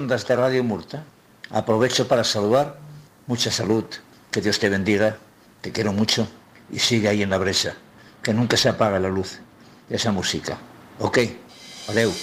Desde Radio Murta, aprovecho para saludar, mucha salud, que Dios te bendiga, te quiero mucho y sigue ahí en la brecha, que nunca se apaga la luz de esa música. Ok, adeu.